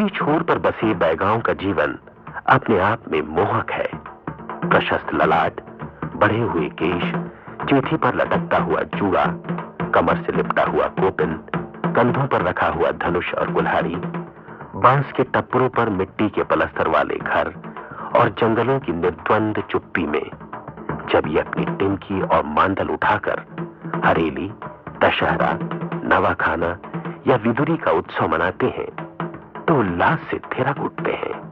पूर्वी छोर पर बसे बैगांव का जीवन अपने आप में मोहक है। प्रशस्त ललाट, बढ़े हुए केश, चीथी पर लटकता हुआ चूड़ा, कमर से लिपटा हुआ कोपिन, कंधों पर रखा हुआ धनुष और कुल्हाड़ी, बांस के टप्परों पर मिट्टी के पलस्तर वाले घर और जंगलों की निर्द्वंद चुप्पी में जब ये अपनी टिमकी और मांडल उठाकर हरेली, दशहरा, नवाखाना या विदुरी का उत्सव मनाते हैं तो उल्लास से थिरक उठते हैं।